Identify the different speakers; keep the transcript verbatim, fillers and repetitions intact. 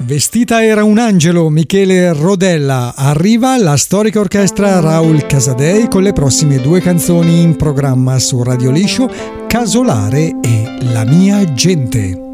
Speaker 1: Vestita era un angelo, Michele Rodella. Arriva la storica orchestra Raul Casadei con le prossime due canzoni in programma su Radio Liscio, Casolare e La mia gente.